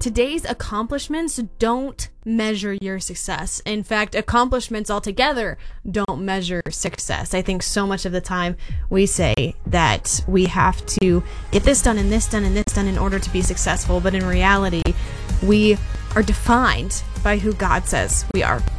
today's accomplishments don't measure your success. In fact, accomplishments altogether don't measure success. I think so much of the time we say that we have to get this done and this done and this done in order to be successful, but in reality, we are defined by who God says we are.